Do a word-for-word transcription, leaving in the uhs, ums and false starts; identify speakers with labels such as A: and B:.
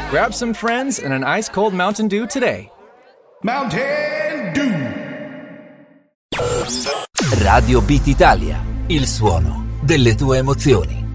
A: Grab some friends and an ice-cold Mountain Dew today.
B: Mountain Dew.
C: Radio Beat Italia, il suono delle tue emozioni.